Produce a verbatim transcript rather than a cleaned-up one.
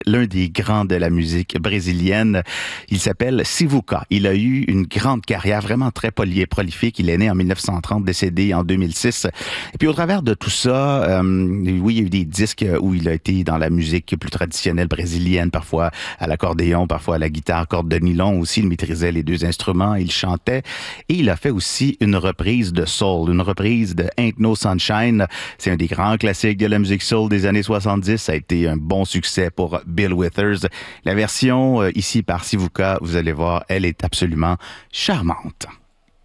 l'un des grands de la musique brésilienne. Il s'appelle Sivuca. Il a eu une grande carrière vraiment très poly- prolifique. Il est né en mille neuf cent trente, décédé en deux mille six. Et puis au travers de tout ça, euh, oui, il y a eu des disques où il a été dans la musique plus traditionnelle brésilienne, parfois à l'accordéon, parfois à la guitare, corde de nylon aussi. Il maîtrisait les deux instruments, il chantait. Et il a fait aussi une reprise de soul, une reprise de Ain't No Sunshine. C'est un des grands classiques de la musique soul des années soixante-dix. Ça a été un bon succès pour Bill Withers. La version euh, ici par Sivuca, vous allez voir, elle est absolument charmante.